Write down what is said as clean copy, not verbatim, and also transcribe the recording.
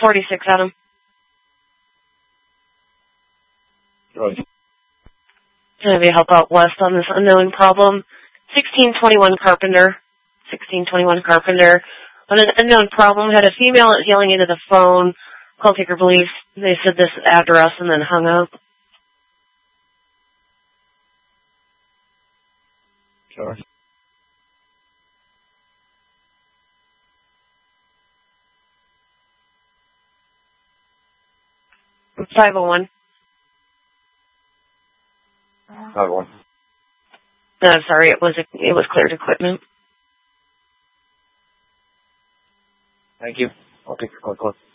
46, Adam. Right. Maybe help out west on this unknown problem. 1621 Carpenter. 1621 Carpenter. On an unknown problem, had a female that was yelling into the phone. Call taker police. They said this address and then hung up. Sure. It's 501. 501. No, I'm sorry, it was cleared equipment. Thank you. I'll take your call.